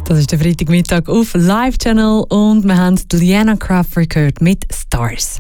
Das ist der Freitagmittag auf Live-Channel und wir haben Liana Crawford gehört mit Stars.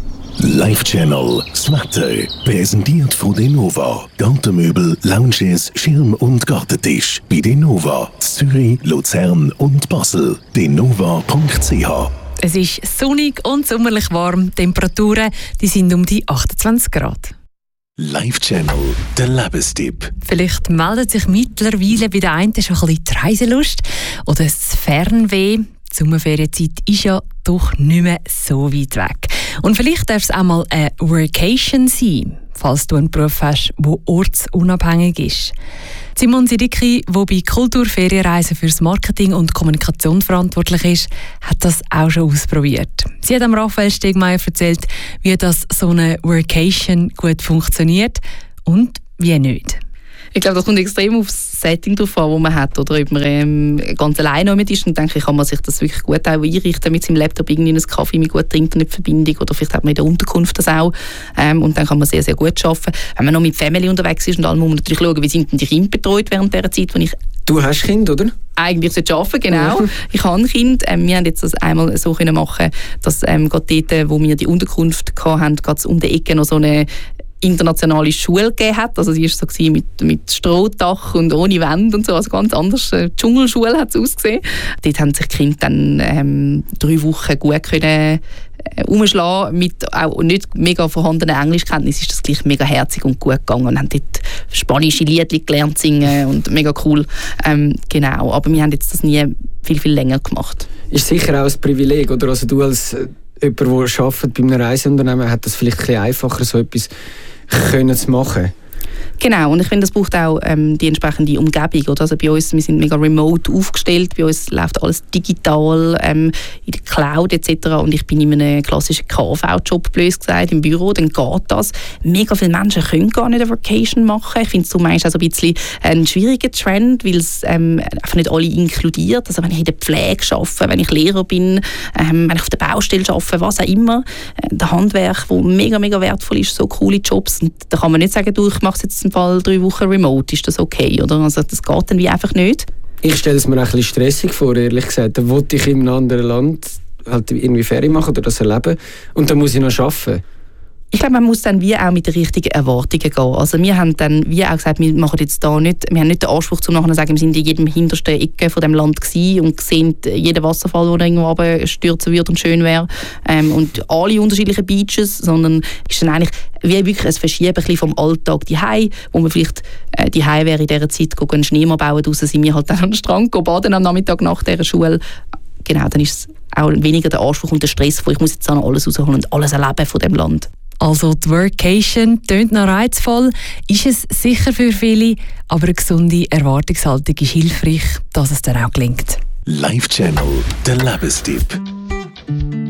Live-Channel, das Wetter, präsentiert von Denova. Gartenmöbel, Lounges, Schirm- und Gartentisch. Bei Denova, Zürich, Luzern und Basel. denova.ch. Es ist sonnig und sommerlich warm. Die Temperaturen die sind um die 28 Grad. Live-Channel, der Lebenstipp. Vielleicht meldet sich mittlerweile bei den einen schon ein bisschen die Reiselust oder das Fernweh. Die Sommerferienzeit ist ja doch nicht mehr so weit weg. Und vielleicht darf es auch mal eine Workation sein, falls du einen Beruf hast, der ortsunabhängig ist. Simon Sidicki, der bei Kulturferienreisen für das Marketing und Kommunikation verantwortlich ist, hat das auch schon ausprobiert. Sie hat Raphael Stegmeier erzählt, wie das so eine Workation gut funktioniert und wie nicht. Ich glaube, das kommt extrem aufs Setting drauf an, das man hat. Oder ob man ganz alleine mit ist. Und denke ich, kann man sich das wirklich gut auch einrichten mit seinem Laptop, irgendwie einen Kaffee mit guter Internetverbindung. Oder vielleicht hat man in der Unterkunft das auch. Und dann kann man sehr, sehr gut arbeiten. Wenn man noch mit Family unterwegs ist und allem, muss man natürlich schauen, wie sind denn die Kinder betreut während dieser Zeit, wo ich... Du hast Kind, oder? Eigentlich sollte ich arbeiten, genau. Ich habe ein Kind. Wir haben jetzt das einmal so können machen, dass gerade dort, wo wir die Unterkunft hatten, gerade um die Ecke noch so eine internationale Schule gegeben hat. Also sie war so mit Strohdach und ohne Wände und so, also ganz anders. Dschungelschule hat es ausgesehen. Dort haben sich die Kinder dann 3 Wochen gut können umschlagen. Mit auch nicht mega vorhandenen Englischkenntnissen ist das gleich mega herzig und gut gegangen. Und haben dort spanische Lieder gelernt singen und mega cool. Genau, aber wir haben jetzt das nie viel, viel länger gemacht. Ist sicher auch ein Privileg, oder? Also du als jemand, der arbeitet bei einem Reiseunternehmen, hat das vielleicht ein bisschen einfacher, so etwas können zu machen. Genau, und ich finde, das braucht auch die entsprechende Umgebung. Oder? Also bei uns, wir sind mega remote aufgestellt, bei uns läuft alles digital, in der Cloud etc. Und ich bin in einem klassischen KV-Job, blöd gesagt, im Büro, dann geht das. Mega viele Menschen können gar nicht eine Vacation machen. Ich finde es so manchmal auch so ein bisschen ein schwieriger Trend, weil es einfach nicht alle inkludiert. Also wenn ich in der Pflege arbeite, wenn ich Lehrer bin, wenn ich auf der Baustelle arbeite, was auch immer, der Handwerk, wo mega, mega wertvoll ist, so coole Jobs. Und da kann man nicht sagen, du, ich mache es jetzt im Fall 3 Wochen remote, ist das okay, oder? Also das geht dann wie einfach nicht. Ich stelle es mir ein bisschen stressig vor, ehrlich gesagt. Da wollte ich in einem anderen Land halt irgendwie Ferien machen oder das erleben und dann muss ich noch arbeiten. Ich glaube, man muss dann wie auch mit den richtigen Erwartungen gehen. Also wir haben dann wie auch gesagt, wir machen jetzt da nicht, wir haben nicht den Anspruch, um nachher zu sagen, wir sind in jedem hintersten Ecke von dem Land gewesen und sehen jeden Wasserfall, der irgendwo runterstürzen wird und schön wäre. Und alle unterschiedlichen Beaches, sondern es ist dann eigentlich wie wirklich ein Verschieben vom Alltag daheim, wo man vielleicht daheim wäre in dieser Zeit, einen Schneemann bauen, draussen sind wir halt dann an den Strand, baden am Nachmittag nach dieser Schule. Genau, dann ist es auch weniger der Anspruch und der Stress, wo ich muss jetzt dann alles rausholen und alles erleben von dem Land. Also die Workation tönt noch reizvoll, ist es sicher für viele, aber eine gesunde Erwartungshaltung ist hilfreich, dass es dann auch gelingt. Live-Channel, der Lebenstipp.